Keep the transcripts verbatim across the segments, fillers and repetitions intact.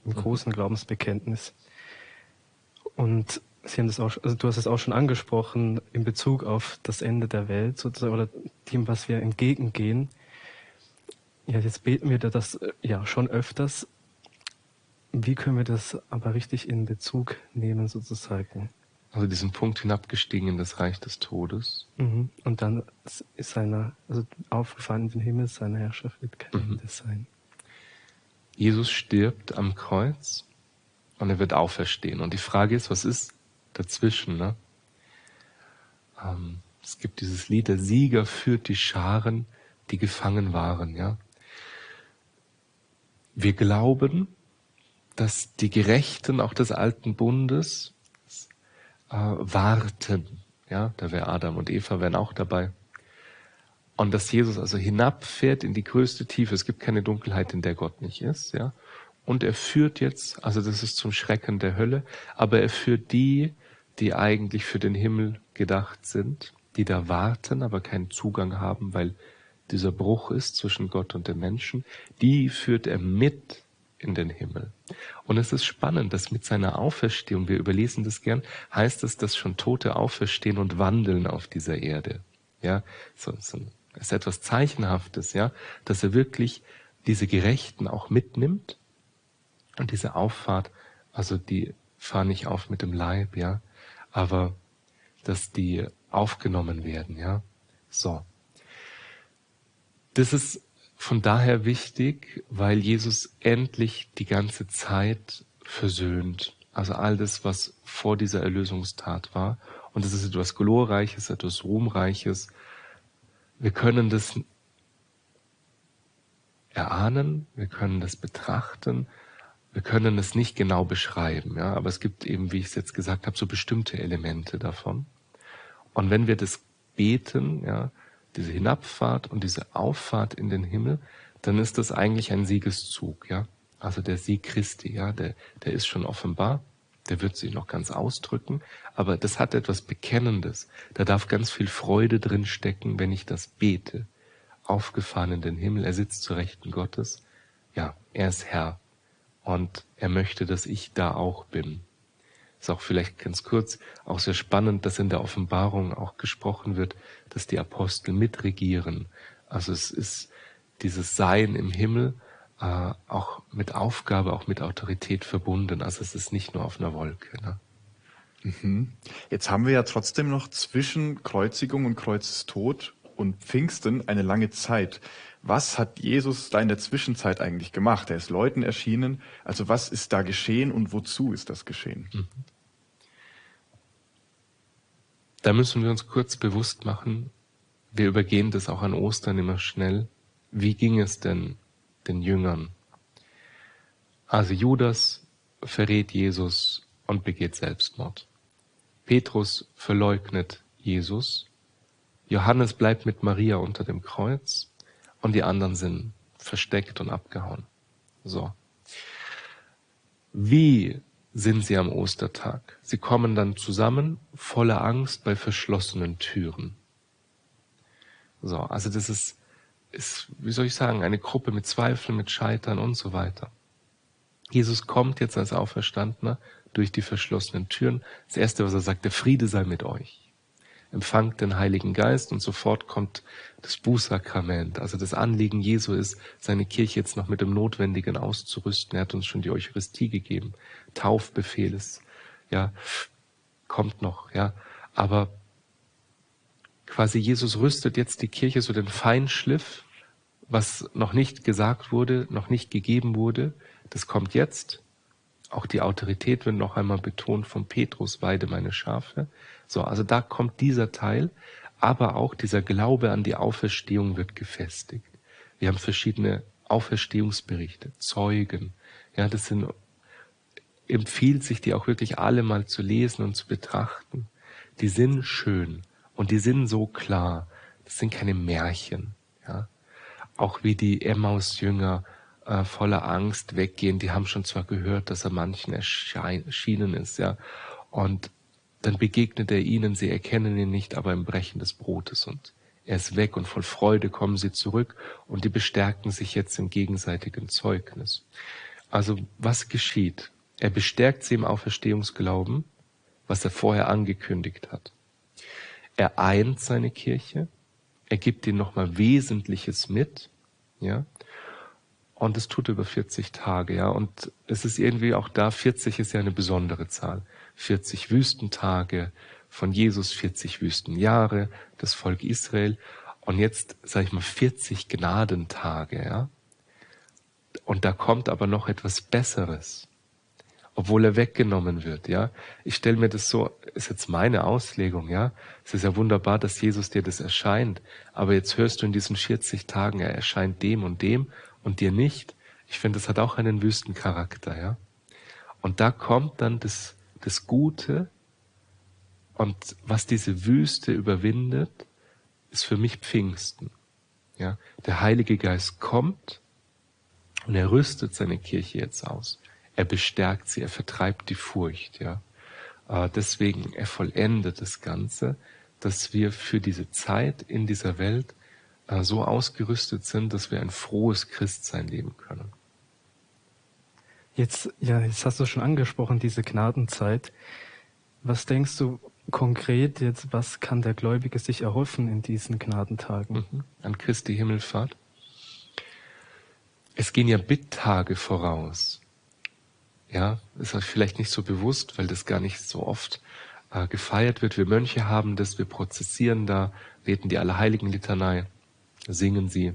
einem großen Glaubensbekenntnis. Und Sie haben das auch, also du hast es auch schon angesprochen, in Bezug auf das Ende der Welt sozusagen, oder dem, was wir entgegengehen. Ja, jetzt beten wir das ja schon öfters. Wie können wir das aber richtig in Bezug nehmen sozusagen? Also diesen Punkt hinabgestiegen in das Reich des Todes. Mhm. Und dann ist seiner, also aufgefahren in den Himmel, seine Herrschaft wird kein Mhm. Ende sein. Jesus stirbt am Kreuz und er wird auferstehen. Und die Frage ist, was ist dazwischen? Ne? Ähm, es gibt dieses Lied, der Sieger führt die Scharen, die gefangen waren. Ja? Wir glauben, dass die Gerechten auch des alten Bundes äh, warten. Ja, da wäre Adam und Eva wären auch dabei. Und dass Jesus also hinabfährt in die größte Tiefe. Es gibt keine Dunkelheit, in der Gott nicht ist. Ja, und er führt jetzt, also das ist zum Schrecken der Hölle, aber er führt die, die eigentlich für den Himmel gedacht sind, die da warten, aber keinen Zugang haben, weil dieser Bruch ist zwischen Gott und dem Menschen, die führt er mit in den Himmel. Und es ist spannend, dass mit seiner Auferstehung, wir überlesen das gern, heißt es, dass schon Tote auferstehen und wandeln auf dieser Erde. Ja, so, so ist etwas Zeichenhaftes, ja, dass er wirklich diese Gerechten auch mitnimmt und diese Auffahrt, also die fahren nicht auf mit dem Leib, ja, aber dass die aufgenommen werden, ja. So. Das ist von daher wichtig, weil Jesus endlich die ganze Zeit versöhnt. Also all das, was vor dieser Erlösungstat war. Und das ist etwas Glorreiches, etwas Ruhmreiches. Wir können das erahnen, wir können das betrachten, wir können es nicht genau beschreiben, ja, aber es gibt eben, wie ich es jetzt gesagt habe, so bestimmte Elemente davon. Und wenn wir das beten, ja, diese Hinabfahrt und diese Auffahrt in den Himmel, dann ist das eigentlich ein Siegeszug, ja. Also der Sieg Christi, ja, der, der ist schon offenbar, der wird sich noch ganz ausdrücken, aber das hat etwas Bekennendes. Da darf ganz viel Freude drin stecken, wenn ich das bete. Aufgefahren in den Himmel, er sitzt zur Rechten Gottes, ja, er ist Herr und er möchte, dass ich da auch bin. Ist auch vielleicht ganz kurz, auch sehr spannend, dass in der Offenbarung auch gesprochen wird, dass die Apostel mitregieren. Also es ist dieses Sein im Himmel äh, auch mit Aufgabe, auch mit Autorität verbunden. Also es ist nicht nur auf einer Wolke. Ne? Mhm. Jetzt haben wir ja trotzdem noch zwischen Kreuzigung und Kreuzestod und Pfingsten eine lange Zeit. Was hat Jesus da in der Zwischenzeit eigentlich gemacht? Er ist Leuten erschienen. Also was ist da geschehen und wozu ist das geschehen? Da müssen wir uns kurz bewusst machen, wir übergehen das auch an Ostern immer schnell. Wie ging es denn den Jüngern? Also Judas verrät Jesus und begeht Selbstmord. Petrus verleugnet Jesus. Johannes bleibt mit Maria unter dem Kreuz. Und die anderen sind versteckt und abgehauen. So. Wie sind sie am Ostertag? Sie kommen dann zusammen, voller Angst bei verschlossenen Türen. So, also das ist, ist, wie soll ich sagen, eine Gruppe mit Zweifeln, mit Scheitern und so weiter. Jesus kommt jetzt als Auferstandener durch die verschlossenen Türen. Das Erste, was er sagt, der Friede sei mit euch. Empfangt den Heiligen Geist und sofort kommt das Bußsakrament. Also das Anliegen Jesu ist, seine Kirche jetzt noch mit dem Notwendigen auszurüsten. Er hat uns schon die Eucharistie gegeben. Taufbefehl ist, ja, kommt noch, ja. Aber quasi Jesus rüstet jetzt die Kirche so den Feinschliff, was noch nicht gesagt wurde, noch nicht gegeben wurde. Das kommt jetzt. Auch die Autorität wird noch einmal betont von Petrus, weide meine Schafe. So, also da kommt dieser Teil, aber auch dieser Glaube an die Auferstehung wird gefestigt. Wir haben verschiedene Auferstehungsberichte, Zeugen. Ja, das sind, empfiehlt sich, die auch wirklich alle mal zu lesen und zu betrachten. Die sind schön und die sind so klar. Das sind keine Märchen. Ja, auch wie die Emmaus-Jünger äh, voller Angst weggehen. Die haben schon zwar gehört, dass er manchen erschienen ist, ja, und dann begegnet er ihnen, sie erkennen ihn nicht, aber im Brechen des Brotes und er ist weg und voll Freude kommen sie zurück und die bestärken sich jetzt im gegenseitigen Zeugnis. Also was geschieht? Er bestärkt sie im Auferstehungsglauben, was er vorher angekündigt hat. Er eint seine Kirche, er gibt ihnen nochmal Wesentliches mit, ja, und es tut er über vierzig Tage, ja, und es ist irgendwie auch da, vierzig ist ja eine besondere Zahl. vierzig Wüstentage von Jesus, vierzig Wüstenjahre, das Volk Israel und jetzt, sage ich mal, vierzig Gnadentage, ja. Und da kommt aber noch etwas Besseres, obwohl er weggenommen wird, ja. Ich stelle mir das so, ist jetzt meine Auslegung, ja. Es ist ja wunderbar, dass Jesus dir das erscheint, aber jetzt hörst du in diesen vierzig Tagen, er erscheint dem und dem und dir nicht. Ich finde, das hat auch einen Wüstencharakter, ja. Und da kommt dann das, das Gute und was diese Wüste überwindet, ist für mich Pfingsten, ja. Der Heilige Geist kommt und er rüstet seine Kirche jetzt aus. Er bestärkt sie, er vertreibt die Furcht, ja. Äh, deswegen, er vollendet das Ganze, dass wir für diese Zeit in dieser Welt äh, so ausgerüstet sind, dass wir ein frohes Christsein leben können. Jetzt, ja, jetzt hast du schon angesprochen, diese Gnadenzeit. Was denkst du konkret jetzt, was kann der Gläubige sich erhoffen in diesen Gnadentagen? Mhm. An Christi Himmelfahrt. Es gehen ja Bitttage voraus. Ja, ist euch vielleicht nicht so bewusst, weil das gar nicht so oft äh, gefeiert wird. Wir Mönche haben das, wir prozessieren da, beten die Allerheiligen-Litanei, singen sie.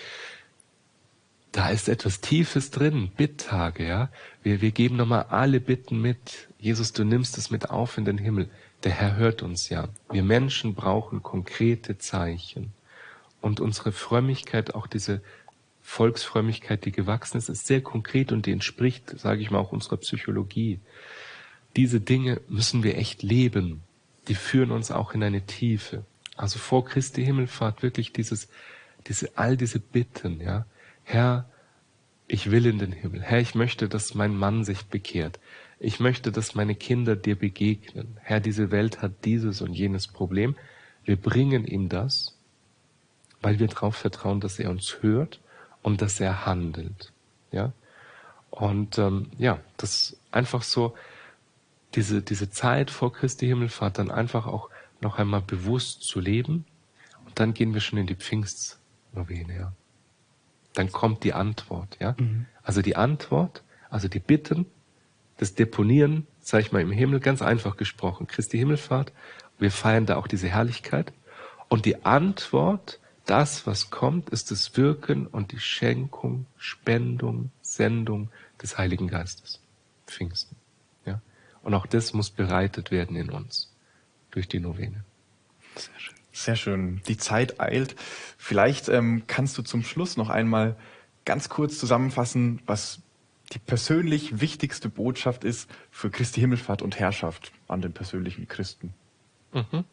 Da ist etwas Tiefes drin, Bitttage, ja. Wir, wir geben nochmal alle Bitten mit. Jesus, du nimmst es mit auf in den Himmel. Der Herr hört uns ja. Wir Menschen brauchen konkrete Zeichen. Und unsere Frömmigkeit, auch diese Volksfrömmigkeit, die gewachsen ist, ist sehr konkret und die entspricht, sage ich mal, auch unserer Psychologie. Diese Dinge müssen wir echt leben. Die führen uns auch in eine Tiefe. Also vor Christi Himmelfahrt wirklich dieses, diese, all diese Bitten, ja. Herr, ich will in den Himmel. Herr, ich möchte, dass mein Mann sich bekehrt. Ich möchte, dass meine Kinder dir begegnen. Herr, diese Welt hat dieses und jenes Problem. Wir bringen ihm das, weil wir darauf vertrauen, dass er uns hört und dass er handelt. Ja? Und ähm, ja, das einfach so, diese, diese Zeit vor Christi Himmelfahrt dann einfach auch noch einmal bewusst zu leben. Und dann gehen wir schon in die Pfingstnovene. Ja? Dann kommt die Antwort. Ja? Mhm. Also die Antwort, also die Bitten, das Deponieren, sage ich mal, im Himmel, ganz einfach gesprochen. Christi Himmelfahrt, wir feiern da auch diese Herrlichkeit. Und die Antwort, das, was kommt, ist das Wirken und die Schenkung, Spendung, Sendung des Heiligen Geistes. Pfingsten. Ja? Und auch das muss bereitet werden in uns durch die Novene. Sehr schön. Sehr schön. Die Zeit eilt. Vielleicht ähm, kannst du zum Schluss noch einmal ganz kurz zusammenfassen, was die persönlich wichtigste Botschaft ist für Christi Himmelfahrt und Herrschaft an den persönlichen Christen. Mhm.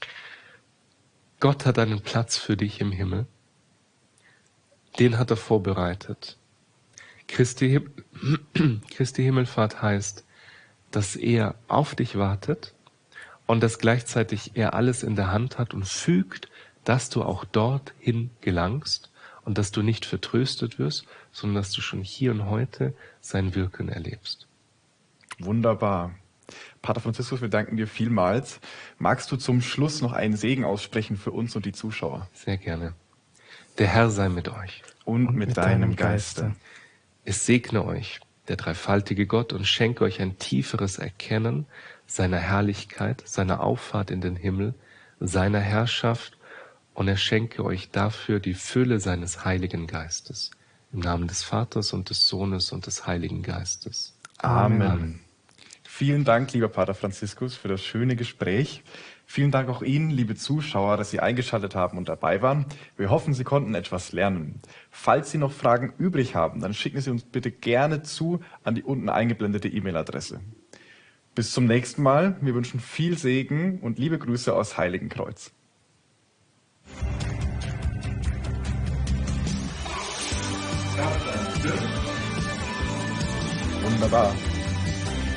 Gott hat einen Platz für dich im Himmel. Den hat er vorbereitet. Christi, Christi Himmelfahrt heißt, dass er auf dich wartet und dass gleichzeitig er alles in der Hand hat und fügt, dass du auch dorthin gelangst und dass du nicht vertröstet wirst, sondern dass du schon hier und heute sein Wirken erlebst. Wunderbar. Pater Franziskus, wir danken dir vielmals. Magst du zum Schluss noch einen Segen aussprechen für uns und die Zuschauer? Sehr gerne. Der Herr sei mit euch. Und, und mit, mit deinem, deinem Geiste. Geiste. Es segne euch, der dreifaltige Gott, und schenke euch ein tieferes Erkennen seiner Herrlichkeit, seiner Auffahrt in den Himmel, seiner Herrschaft, und er schenke euch dafür die Fülle seines Heiligen Geistes. Im Namen des Vaters und des Sohnes und des Heiligen Geistes. Amen. Amen. Vielen Dank, lieber Pater Franziskus, für das schöne Gespräch. Vielen Dank auch Ihnen, liebe Zuschauer, dass Sie eingeschaltet haben und dabei waren. Wir hoffen, Sie konnten etwas lernen. Falls Sie noch Fragen übrig haben, dann schicken Sie uns bitte gerne zu an die unten eingeblendete E-Mail-Adresse. Bis zum nächsten Mal. Wir wünschen viel Segen und liebe Grüße aus Heiligenkreuz. Wunderbar.